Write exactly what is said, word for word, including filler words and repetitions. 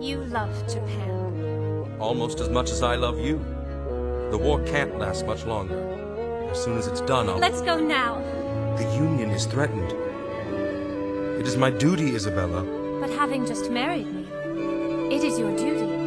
You love Japan. Almost as much as I love you. The war can't last much longer. As soon as it's done, I'll... Let's go now. The Union is threatened. It is my duty, Isabella. But having just married me, it is your duty.